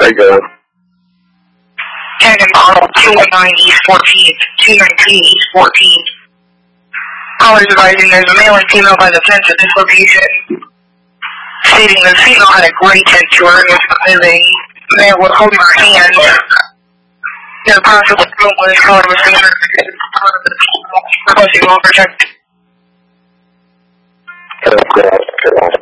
I go. Cannon model 219 East 14th, 219 East 14th. Callers advising there's a male and female by the fence at this location, stating the female had a gray tint to her and was moving. The male was holding her hand. No possible was caller was being requesting all protection.